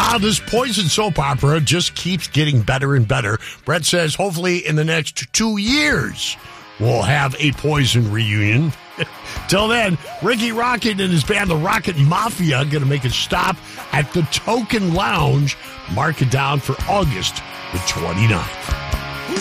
This Poison soap opera just keeps getting better and better. Brett says hopefully in the next 2 years we'll have a Poison reunion. Till then, Ricky Rocket and his band, the Rocket Mafia, going to make a stop at the Token Lounge. Mark it down for August the 29th.